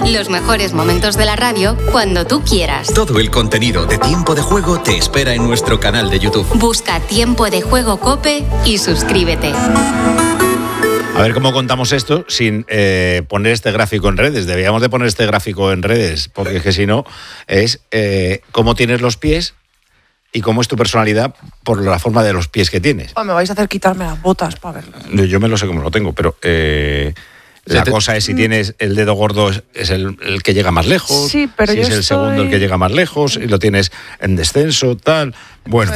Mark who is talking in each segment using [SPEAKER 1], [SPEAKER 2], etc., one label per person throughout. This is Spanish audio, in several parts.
[SPEAKER 1] Los mejores momentos de la radio cuando tú quieras.
[SPEAKER 2] Todo el contenido de Tiempo de Juego te espera en nuestro canal de YouTube.
[SPEAKER 1] Busca Tiempo de Juego COPE y suscríbete.
[SPEAKER 3] A ver cómo contamos esto sin poner este gráfico en redes. Deberíamos de poner este gráfico en redes, porque es que si no es cómo tienes los pies y cómo es tu personalidad por la forma de los pies que tienes.
[SPEAKER 4] Me vais a hacer quitarme las botas para verlo.
[SPEAKER 3] Yo me lo sé cómo lo tengo, pero la cosa es si tienes el dedo gordo es el que llega más lejos,
[SPEAKER 4] sí, pero
[SPEAKER 3] si es el segundo el que llega más lejos y lo tienes en descenso, tal. Bueno,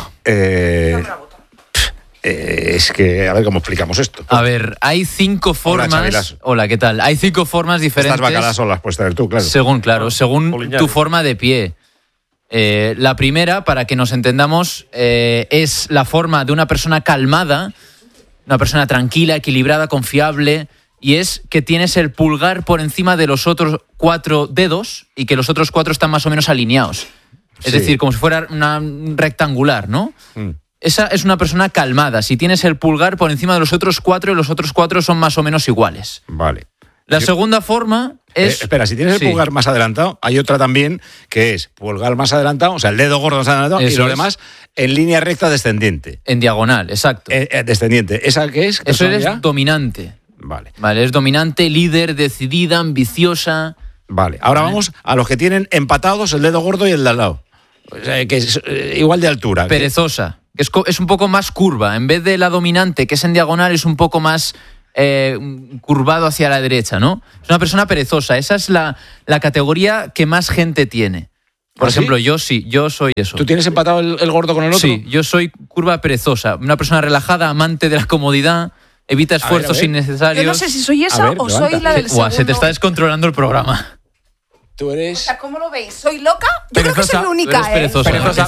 [SPEAKER 3] es que, a ver cómo explicamos esto.
[SPEAKER 5] A ver, hay 5 formas... Hola, ¿qué tal? Hay 5 formas diferentes...
[SPEAKER 3] Estas bacalas son las puedes traer tú, claro.
[SPEAKER 5] Según tu forma de pie. La primera, para que nos entendamos, es la forma de una persona calmada, una persona tranquila, equilibrada, confiable, y es que tienes el pulgar por encima de los otros 4 dedos y que los otros 4 están más o menos alineados. Es decir, como si fuera una rectangular, ¿no? Esa es una persona calmada. Si tienes el pulgar por encima de los otros 4 y los otros 4 son más o menos iguales.
[SPEAKER 3] Vale.
[SPEAKER 5] La segunda forma es...
[SPEAKER 3] espera, si tienes el pulgar más adelantado, hay otra también que es pulgar más adelantado, o sea, el dedo gordo más adelantado, y lo demás en línea recta descendiente.
[SPEAKER 5] En diagonal, exacto.
[SPEAKER 3] Descendiente. ¿Esa qué es?
[SPEAKER 5] Eso es dominante.
[SPEAKER 3] Vale,
[SPEAKER 5] es dominante, líder, decidida, ambiciosa.
[SPEAKER 3] Vale, ahora vamos a los que tienen empatados el dedo gordo y el de al lado. O sea, que es igual de altura.
[SPEAKER 5] Perezosa. Es un poco más curva. En vez de la dominante, que es en diagonal, es un poco más curvado hacia la derecha, ¿no? Es una persona perezosa. Esa es la categoría que más gente tiene. Por ejemplo, yo soy eso.
[SPEAKER 3] ¿Tú tienes empatado el gordo con el otro?
[SPEAKER 5] Sí, yo soy curva perezosa. Una persona relajada, amante de la comodidad, evita esfuerzos innecesarios.
[SPEAKER 4] Yo no sé si soy esa o soy la del segundo.
[SPEAKER 5] Se te está descontrolando el programa.
[SPEAKER 3] Tú eres...
[SPEAKER 4] O sea, ¿cómo lo veis? ¿Soy loca? Yo creo que soy única,
[SPEAKER 5] Tú eres perezosa.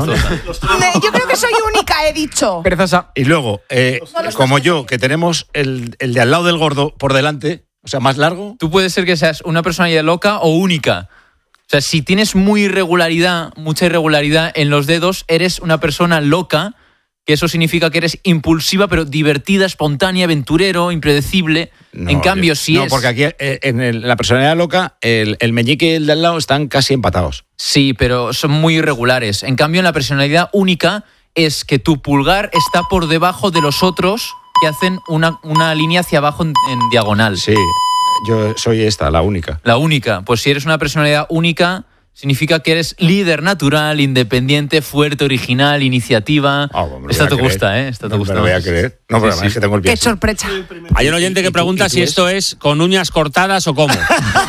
[SPEAKER 4] Yo creo que soy única, he dicho.
[SPEAKER 3] Perezosa. Y luego, como yo, que tenemos el de al lado del gordo por delante, o sea, más largo...
[SPEAKER 5] Tú puedes ser que seas una personalidad loca o única. O sea, si tienes mucha irregularidad en los dedos, eres una persona loca, que eso significa que eres impulsiva, pero divertida, espontánea, aventurero, impredecible. En cambio,
[SPEAKER 3] No, porque aquí en la personalidad loca, el meñique y el de al lado están casi empatados.
[SPEAKER 5] Sí, pero son muy irregulares. En cambio, en la personalidad única es que tu pulgar está por debajo de los otros que hacen una línea hacia abajo en diagonal.
[SPEAKER 3] Sí, yo soy la única.
[SPEAKER 5] La única. Pues si eres una personalidad única... significa que eres líder natural, independiente, fuerte, original, iniciativa. Esta te gusta, ¿eh? Esta te gusta.
[SPEAKER 3] No me lo voy a creer. No, pero es que tengo el pie.
[SPEAKER 4] Qué sorpresa.
[SPEAKER 6] Hay un oyente que pregunta si esto es con uñas cortadas o cómo.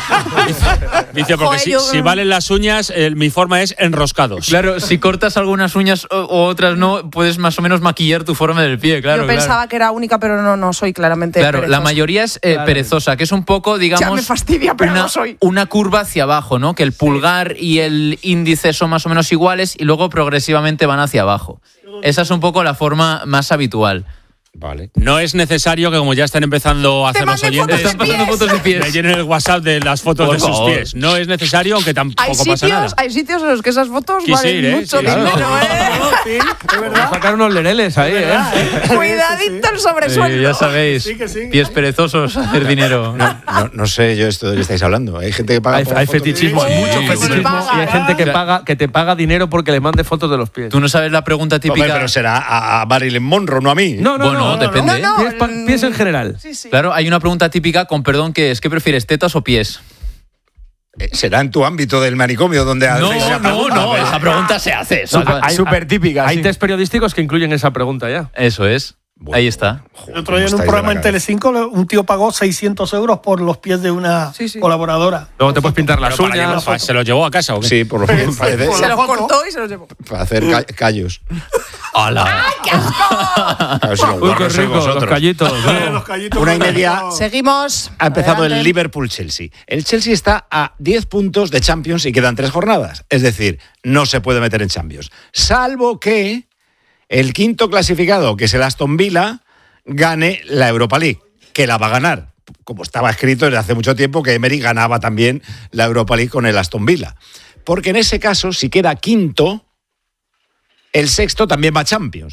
[SPEAKER 6] Dice, porque si valen las uñas, mi forma es enroscados.
[SPEAKER 5] Claro, si cortas algunas uñas o otras no, puedes más o menos maquillar tu forma del pie, claro.
[SPEAKER 4] Yo pensaba que era única, pero no soy claramente
[SPEAKER 5] perezosa. La mayoría es perezosa, que es un poco, digamos...
[SPEAKER 4] Ya me fastidia, pero no soy.
[SPEAKER 5] Una curva hacia abajo, ¿no? Que el pulgar y el índice son más o menos iguales y luego progresivamente van hacia abajo. Esa es un poco la forma más habitual.
[SPEAKER 3] Vale.
[SPEAKER 6] No es necesario que, como ya están empezando a hacer los oyentes,
[SPEAKER 5] están pasando fotos de pies.
[SPEAKER 6] Me llenen el WhatsApp de las fotos de sus pies. No es necesario, aunque tampoco pasa nada.
[SPEAKER 4] Hay sitios en los que esas fotos valen mucho dinero,
[SPEAKER 7] Sí, es verdad. Sacar unos lereles ahí,
[SPEAKER 4] Cuidadito el sobresueldo.
[SPEAKER 5] Ya sabéis, pies perezosos, hacer dinero.
[SPEAKER 3] No sé yo esto de qué estáis hablando. Hay gente que paga
[SPEAKER 7] hay fetichismo, hay mucho fetichismo. Y hay gente que te paga dinero porque le mande fotos de los pies.
[SPEAKER 5] Tú no sabes la pregunta típica.
[SPEAKER 3] Hombre, pero será a Marilyn Monroe, no a mí.
[SPEAKER 5] No, depende.
[SPEAKER 7] Pies en general.
[SPEAKER 4] Sí.
[SPEAKER 5] Claro, hay una pregunta típica, con perdón, que es ¿qué prefieres, tetas o pies?
[SPEAKER 3] Será en tu ámbito del manicomio donde hacéis esa pregunta.
[SPEAKER 5] No, esa pregunta se hace.
[SPEAKER 7] Hay súper típica. Hay test periodísticos que incluyen esa pregunta ya.
[SPEAKER 5] Eso es.
[SPEAKER 3] Bueno,
[SPEAKER 5] ahí está.
[SPEAKER 8] El otro día en un programa en Telecinco un tío pagó 600 euros por los pies de una colaboradora.
[SPEAKER 7] Luego te puedes pintar las uñas.
[SPEAKER 6] ¿Se los llevó a casa o qué?
[SPEAKER 3] Sí, por lo menos parece.
[SPEAKER 4] Se los cortó y se los llevó.
[SPEAKER 3] Para hacer callos.
[SPEAKER 5] ¡Hala!
[SPEAKER 4] ¡Ay, qué asco!
[SPEAKER 7] Uy, qué rico, los callitos.
[SPEAKER 8] Los callitos
[SPEAKER 3] 1:30.
[SPEAKER 4] Seguimos.
[SPEAKER 3] Ha empezado
[SPEAKER 4] Adelante.
[SPEAKER 3] el Liverpool-Chelsea. El Chelsea está a 10 puntos de Champions y quedan 3 jornadas. Es decir, no se puede meter en Champions. Salvo que el quinto clasificado, que es el Aston Villa, gane la Europa League, que la va a ganar. Como estaba escrito desde hace mucho tiempo que Emery ganaba también la Europa League con el Aston Villa. Porque en ese caso, si queda quinto, el sexto también va a Champions.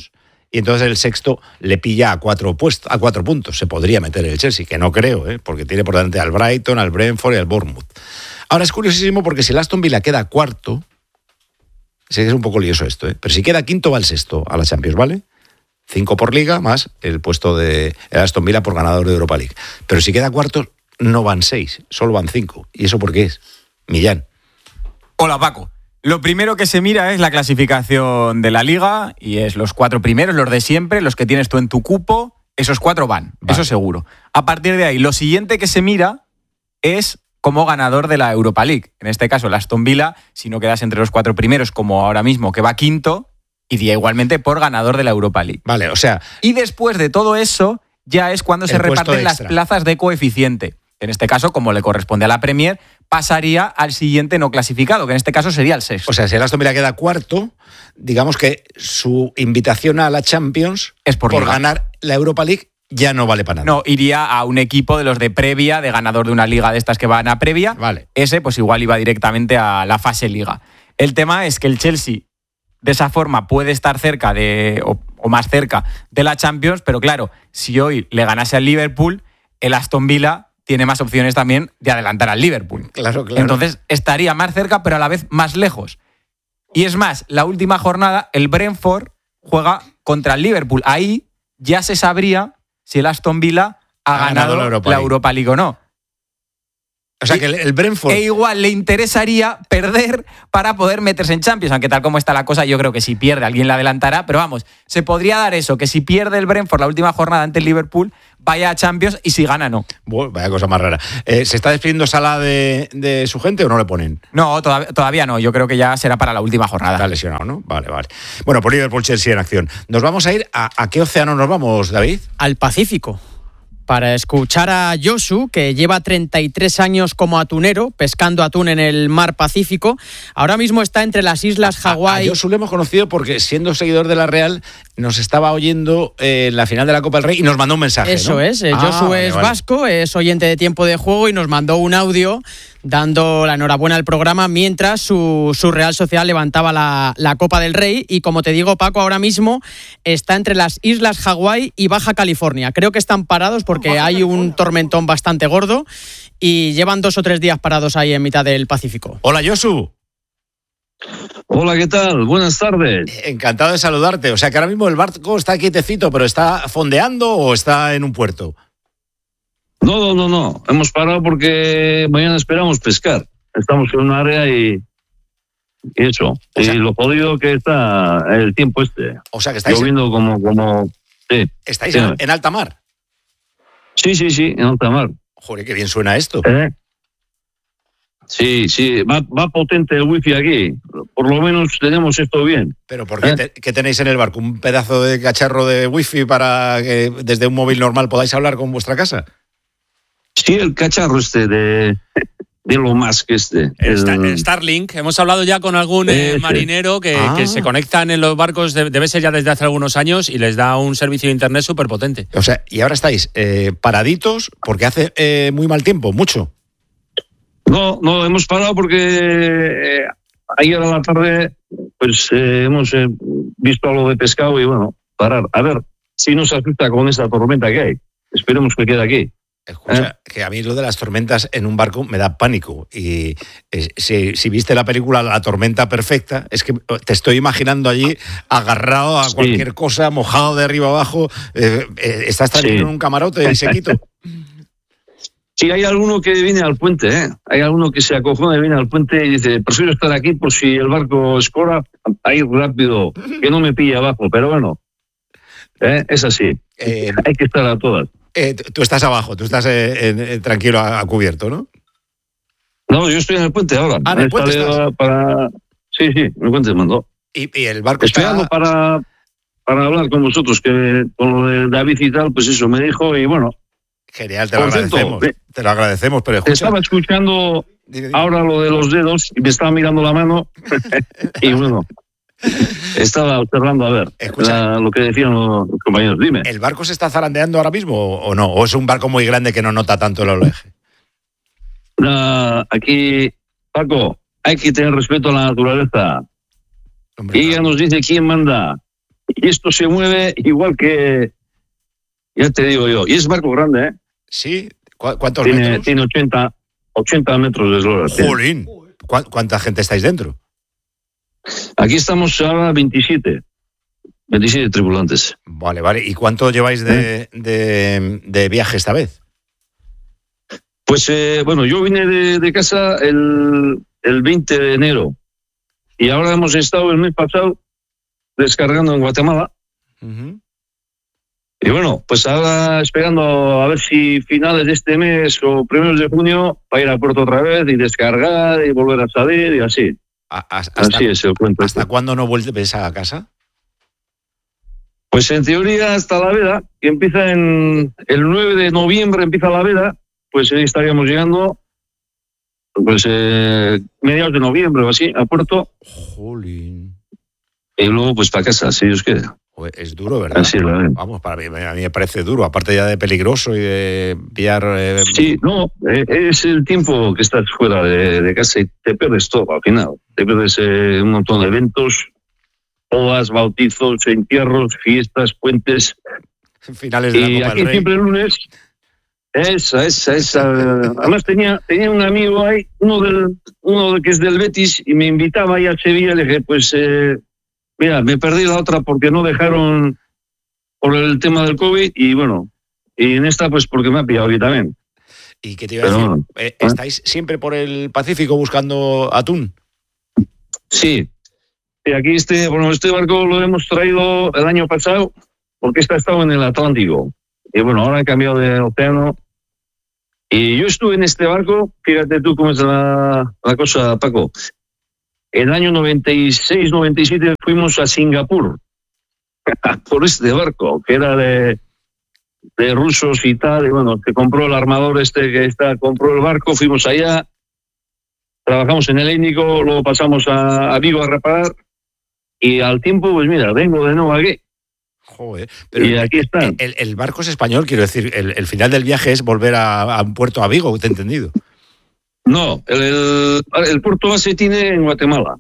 [SPEAKER 3] y entonces el sexto le pilla a 4 puntos. Se podría meter el Chelsea, que no creo, porque tiene por delante al Brighton, al Brentford y al Bournemouth. Ahora es curiosísimo porque si el Aston Villa queda cuarto, sé que es un poco lioso esto, pero si queda quinto va el sexto a la Champions, ¿vale? 5 por liga, más el puesto de el Aston Villa por ganador de Europa League. Pero si queda cuarto, no van 6, solo van 5. ¿Y eso por qué es? Millán.
[SPEAKER 9] Hola, Paco. Lo primero que se mira es la clasificación de la liga y es los 4 primeros, los de siempre, los que tienes tú en tu cupo, esos 4 van, eso seguro. A partir de ahí, lo siguiente que se mira es como ganador de la Europa League. En este caso, el Aston Villa, si no quedas entre los 4 primeros, como ahora mismo, que va quinto, iría igualmente por ganador de la Europa League.
[SPEAKER 3] Vale, o sea...
[SPEAKER 9] Y después de todo eso, ya es cuando se reparten las plazas de coeficiente. En este caso, como le corresponde a la Premier, pasaría al siguiente no clasificado, que en este caso sería el sexto.
[SPEAKER 3] O sea, si el Aston Villa queda cuarto, digamos que su invitación a la Champions
[SPEAKER 9] es por
[SPEAKER 3] ganar la Europa League ya no vale para nada.
[SPEAKER 9] No, iría a un equipo de los de previa, de ganador de una liga de estas que van a previa.
[SPEAKER 3] Vale.
[SPEAKER 9] Ese, pues igual iba directamente a la fase liga. El tema es que el Chelsea, de esa forma, puede estar cerca o más cerca de la Champions, pero claro, si hoy le ganase al Liverpool, el Aston Villa tiene más opciones también de adelantar al Liverpool.
[SPEAKER 3] Claro.
[SPEAKER 9] Entonces estaría más cerca, pero a la vez más lejos. Y es más, la última jornada, el Brentford juega contra el Liverpool. Ahí ya se sabría si el Aston Villa ha ganado la Europa League o no.
[SPEAKER 3] O sea que el Brentford...
[SPEAKER 9] E igual le interesaría perder para poder meterse en Champions, aunque tal como está la cosa, yo creo que si pierde alguien le adelantará, pero vamos, se podría dar eso, que si pierde el Brentford la última jornada ante el Liverpool, vaya a Champions y si gana, no.
[SPEAKER 3] Bueno, vaya cosa más rara. ¿Se está despidiendo Salah de su gente o no le ponen?
[SPEAKER 9] No, todavía no, yo creo que ya será para la última jornada.
[SPEAKER 3] Está lesionado, ¿no? Vale. Bueno, por Liverpool-Chelsea en acción. Nos vamos a ir ¿a qué océano nos vamos, David?
[SPEAKER 10] Al Pacífico. Para escuchar a Josu, que lleva 33 años como atunero, pescando atún en el mar Pacífico. Ahora mismo está entre las islas Hawái.
[SPEAKER 3] A Josu le hemos conocido porque, siendo seguidor de la Real, nos estaba oyendo en la final de la Copa del Rey y nos mandó un mensaje.
[SPEAKER 10] Eso,
[SPEAKER 3] ¿no?
[SPEAKER 10] es. Josu es vasco, es oyente de Tiempo de Juego y nos mandó un audio dando la enhorabuena al programa mientras su Real Sociedad levantaba la Copa del Rey. Y como te digo, Paco, ahora mismo está entre las islas Hawái y Baja California. Creo que están parados porque hay un tormentón bastante gordo y llevan 2 o 3 días parados ahí en mitad del Pacífico.
[SPEAKER 3] Hola, Josu.
[SPEAKER 11] Hola, ¿qué tal? Buenas tardes.
[SPEAKER 3] Encantado de saludarte. O sea que ahora mismo el barco está quietecito, pero ¿está fondeando o está en un puerto?
[SPEAKER 11] No. Hemos parado porque mañana esperamos pescar. Estamos en un área y eso. O sea, y lo jodido que está el tiempo
[SPEAKER 3] O sea que estáis
[SPEAKER 11] lloviendo como sí.
[SPEAKER 3] ¿Estáis en alta mar?
[SPEAKER 11] Sí, en alta mar.
[SPEAKER 3] Joder, qué bien suena esto.
[SPEAKER 11] Sí, va potente el wifi aquí. Por lo menos tenemos esto bien.
[SPEAKER 3] ¿Pero por qué? ¿Qué tenéis en el barco? ¿Un pedazo de cacharro de wifi para que desde un móvil normal podáis hablar con vuestra casa?
[SPEAKER 11] Sí, el cacharro de Elon Musk
[SPEAKER 6] El Starlink. Hemos hablado ya con algún marinero que se conectan en los barcos, debe ser ya desde hace algunos años, y les da un servicio de internet súper potente.
[SPEAKER 3] O sea, y ahora estáis paraditos porque hace muy mal tiempo, mucho.
[SPEAKER 11] No, hemos parado porque ayer a la tarde pues hemos visto algo de pescado y bueno, parar. A ver si nos asusta con esa tormenta que hay. Esperemos que quede aquí.
[SPEAKER 3] Escucha, que a mí lo de las tormentas en un barco me da pánico. Y si viste la película La tormenta perfecta, es que te estoy imaginando allí agarrado a cualquier cosa, mojado de arriba abajo. Estás tranquilo en un camarote y sequito.
[SPEAKER 11] Sí, hay alguno que viene al puente, Hay alguno que se acojona y viene al puente y dice, prefiero estar aquí por si el barco escora, a ir rápido, que no me pille abajo. Pero bueno, es así. Hay que estar a todas.
[SPEAKER 3] Tú estás abajo, tú estás tranquilo a cubierto, ¿no?
[SPEAKER 11] No, yo estoy en el puente ahora.
[SPEAKER 3] ¿En el puente estás?
[SPEAKER 11] Sí, en el puente mandó.
[SPEAKER 3] ¿Y el barco
[SPEAKER 11] Esperando para hablar con vosotros, que con lo de David y tal, pues eso me dijo y bueno.
[SPEAKER 3] Genial, te lo agradecemos. Te lo agradecemos, pero escucha.
[SPEAKER 11] Estaba escuchando ahora lo de los dedos y me estaba mirando la mano y bueno, estaba observando a ver lo que decían los compañeros. Dime.
[SPEAKER 3] ¿El barco se está zarandeando ahora mismo o no? ¿O es un barco muy grande que no nota tanto el oleaje?
[SPEAKER 11] Aquí, Paco, hay que tener respeto a la naturaleza.
[SPEAKER 3] Hombre,
[SPEAKER 11] y ella nos dice quién manda. y esto se mueve igual que, ya te digo yo, y es barco grande, ¿eh?
[SPEAKER 3] Sí, ¿cuántos
[SPEAKER 11] metros?
[SPEAKER 3] Tiene
[SPEAKER 11] 80 metros de eslora.
[SPEAKER 3] ¡Jolín! ¿Cuánta gente estáis dentro?
[SPEAKER 11] Aquí estamos ahora 27 tripulantes.
[SPEAKER 3] Vale. ¿Y cuánto lleváis de viaje esta vez?
[SPEAKER 11] Pues, bueno, yo vine de casa el 20 de enero y ahora hemos estado el mes pasado descargando en Guatemala. Uh-huh. Y bueno, pues ahora esperando a ver si finales de este mes o primeros de junio para ir al puerto otra vez y descargar y volver a salir y así. Así es el cuento.
[SPEAKER 3] ¿Hasta cuándo no vuelves a casa?
[SPEAKER 11] Pues en teoría hasta la veda, que empieza el 9 de noviembre empieza la veda, pues ahí estaríamos llegando pues mediados de noviembre o así al puerto.
[SPEAKER 3] Jolín.
[SPEAKER 11] Y luego pues para casa, si Dios quiere.
[SPEAKER 3] Es duro, ¿verdad?
[SPEAKER 11] Sí,
[SPEAKER 3] vamos, a mí me parece duro, aparte ya de peligroso y de pillar...
[SPEAKER 11] Sí, no, es el tiempo que estás fuera de casa y te pierdes todo al final. Te pierdes un montón de eventos, bodas, bautizos, entierros, fiestas, puentes.
[SPEAKER 3] Finales de la Copa
[SPEAKER 11] aquí
[SPEAKER 3] del Rey.
[SPEAKER 11] Siempre el lunes... Esa. Además tenía un amigo ahí, uno que es del Betis, y me invitaba ahí a Sevilla. Le dije, pues... mira, me perdí la otra porque no dejaron por el tema del COVID y bueno, y en esta pues porque me ha pillado aquí también.
[SPEAKER 3] ¿Y qué te iba a decir? Bueno, ¿estáis siempre por el Pacífico buscando atún?
[SPEAKER 11] Sí. Aquí este barco lo hemos traído el año pasado porque ha estado en el Atlántico. Y bueno, ahora he cambiado de océano. Y yo estuve en este barco, fíjate tú cómo es la cosa, Paco. En el año 96-97 fuimos a Singapur por este barco, que era de rusos y tal, y bueno, que compró el armador compró el barco, fuimos allá, trabajamos en el Índico, luego pasamos a Vigo a reparar, y al tiempo, pues mira, vengo de nuevo aquí.
[SPEAKER 3] Joder, pero
[SPEAKER 11] y aquí está.
[SPEAKER 3] El barco es español, quiero decir, el final del viaje es volver a un puerto a Vigo, ¿te he entendido?
[SPEAKER 11] No, el puerto base tiene en Guatemala.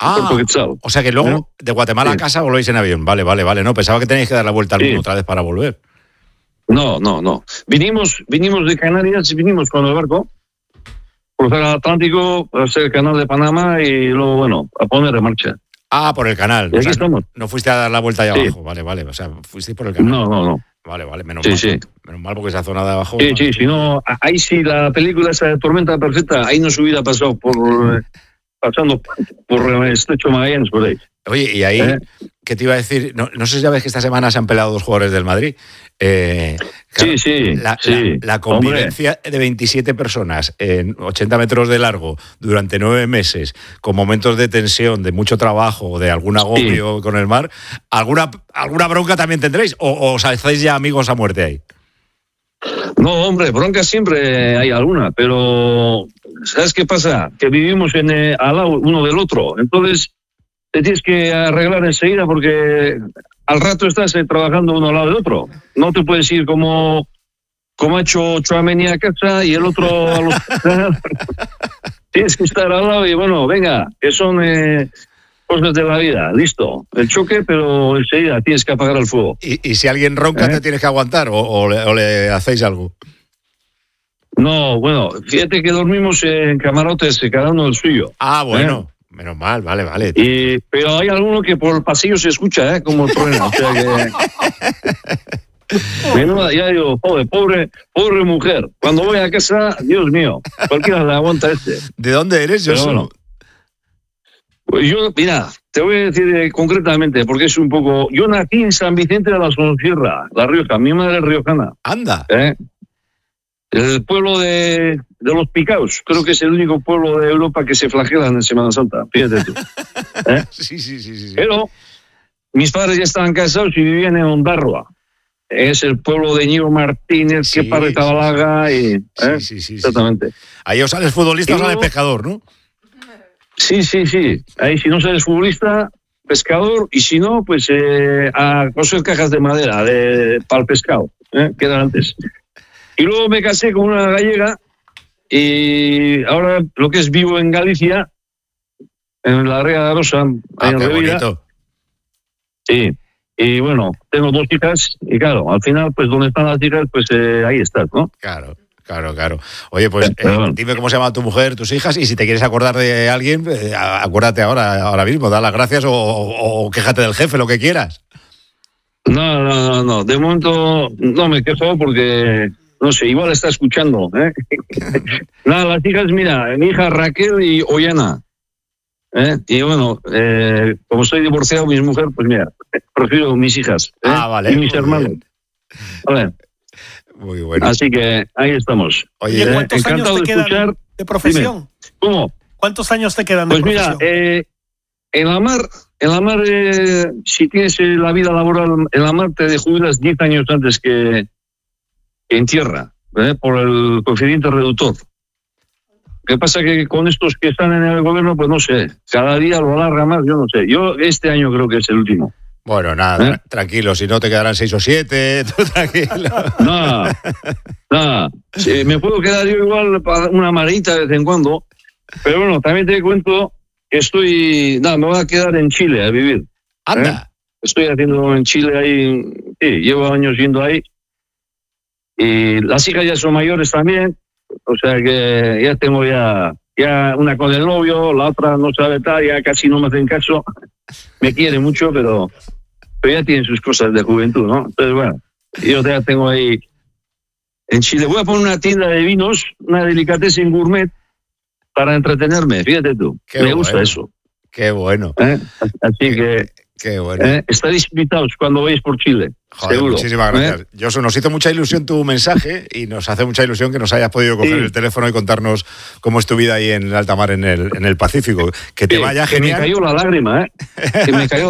[SPEAKER 3] O sea que luego de Guatemala a casa volvéis en avión. Vale. No, pensaba que tenéis que dar la vuelta al mundo otra vez para volver.
[SPEAKER 11] No. Vinimos de Canarias, vinimos con el barco, cruzar el Atlántico, hacer el canal de Panamá y luego, bueno, a poner en marcha.
[SPEAKER 3] Por el canal.
[SPEAKER 11] Y aquí estamos.
[SPEAKER 3] No fuiste a dar la vuelta allá abajo. Vale. O sea, fuiste por el canal.
[SPEAKER 11] No.
[SPEAKER 3] Vale, menos mal.
[SPEAKER 11] Sí.
[SPEAKER 3] Menos mal porque esa zona de abajo...
[SPEAKER 11] Sí, si no, ahí sí la película esa de Tormenta Perfecta, ahí no se hubiera pasado pasando por el Estrecho Magallanes, por ahí.
[SPEAKER 3] Oye, y ahí, ¿qué te iba a decir? No sé si sabes que esta semana se han peleado 2 jugadores del Madrid. Claro,
[SPEAKER 11] sí.
[SPEAKER 3] La convivencia de 27 personas en 80 metros de largo durante 9 meses, con momentos de tensión, de mucho trabajo, de algún agobio con el mar, ¿alguna bronca también tendréis? ¿O os hacéis ya amigos a muerte ahí?
[SPEAKER 11] No, hombre, bronca siempre hay alguna, pero ¿sabes qué pasa? Que vivimos al lado uno del otro, entonces te tienes que arreglar enseguida porque al rato estás trabajando uno al lado del otro. No te puedes ir como ha hecho Tchouaméni a casa y el otro a los... Tienes que estar al lado y bueno, venga, que son cosas de la vida, listo. El choque, pero enseguida tienes que apagar el fuego.
[SPEAKER 3] ¿Y si alguien ronca te tienes que aguantar o le hacéis algo?
[SPEAKER 11] No, bueno, fíjate que dormimos en camarotes, cada uno el suyo.
[SPEAKER 3] Bueno. Menos mal, vale.
[SPEAKER 11] Pero hay alguno que por el pasillo se escucha, como truena. O sea que... Menuda, ya digo, pobre mujer. Cuando voy a casa, Dios mío, cualquiera le aguanta este.
[SPEAKER 3] ¿De dónde eres, yo?
[SPEAKER 11] Bueno, pues yo, mira, te voy a decir concretamente, porque es un poco... Yo nací en San Vicente de la Sonsierra, La Rioja. Mi madre es riojana.
[SPEAKER 3] Anda.
[SPEAKER 11] El pueblo de los Picaos, creo que es el único pueblo de Europa que se flagela en Semana Santa, fíjate tú.
[SPEAKER 3] Sí.
[SPEAKER 11] Pero mis padres ya estaban casados y vivían en Ondarroa. Es el pueblo de Ñigo Martínez, que para Tabalaga y...
[SPEAKER 3] Sí.
[SPEAKER 11] Exactamente.
[SPEAKER 3] Ahí o sales futbolista o sales pescador, ¿no?
[SPEAKER 11] Sí. Ahí si no sales futbolista, pescador, y si no, pues a coser cajas de madera para el pescado, que era antes. Y luego me casé con una gallega y ahora lo que es vivo en Galicia, en la Ría de Arosa, en
[SPEAKER 3] qué
[SPEAKER 11] Revilla.
[SPEAKER 3] bonito.
[SPEAKER 11] Sí. Y bueno, tengo 2 hijas y claro, al final, pues donde están las hijas, pues ahí estás, ¿no?
[SPEAKER 3] Claro. Oye, pues dime cómo se llama tu mujer, tus hijas, y si te quieres acordar de alguien, acuérdate ahora mismo, da las gracias o quéjate del jefe, lo que quieras.
[SPEAKER 11] No. De momento no me quejo porque, no sé, igual está escuchando. Nada, las hijas, mira, mi hija Raquel y Ollana. Y bueno, como estoy divorciado, mi mujer, pues mira, prefiero mis hijas.
[SPEAKER 3] Vale.
[SPEAKER 11] Y mis hermanos. Vale.
[SPEAKER 3] Muy bueno.
[SPEAKER 11] Así que ahí estamos.
[SPEAKER 8] Oye, ¿cuántos años te quedan de profesión?
[SPEAKER 11] Dime. ¿Cómo?
[SPEAKER 8] ¿Cuántos años te quedan de
[SPEAKER 11] pues
[SPEAKER 8] profesión?
[SPEAKER 11] Pues mira, en la mar, si tienes la vida laboral en la mar, te jubilas 10 años antes que en tierra, por el coeficiente reductor. Lo que pasa que con estos que están en el gobierno, pues no sé, cada día lo alarga más, yo no sé. Yo este año creo que es el último.
[SPEAKER 3] Bueno, nada, tranquilo, si no te quedarán 6 o 7, tú tranquilo.
[SPEAKER 11] Nada. Sí, me puedo quedar yo igual para una marita de vez en cuando, pero bueno, también te cuento que me voy a quedar en Chile a vivir.
[SPEAKER 3] Anda.
[SPEAKER 11] Estoy haciendo en Chile ahí, sí, llevo años yendo ahí, y las hijas ya son mayores también, o sea que ya tengo ya una con el novio, la otra no sabe tal, ya casi no me hacen caso, me quiere mucho, pero ya tienen sus cosas de juventud, ¿no? Entonces, bueno, yo ya tengo ahí en Chile. Voy a poner una tienda de vinos, una delicatessen gourmet, para entretenerme, fíjate tú. Me gusta eso.
[SPEAKER 3] Qué bueno.
[SPEAKER 11] Así que...
[SPEAKER 3] Qué bueno.
[SPEAKER 11] Estaréis invitados cuando veáis por Chile.
[SPEAKER 3] Joder,
[SPEAKER 11] seguro.
[SPEAKER 3] Muchísimas gracias. Josu, nos hizo mucha ilusión tu mensaje y nos hace mucha ilusión que nos hayas podido coger el teléfono y contarnos cómo es tu vida ahí en alta mar en el Pacífico. Que te vaya genial.
[SPEAKER 11] Que me cayó la lágrima, Que me cayó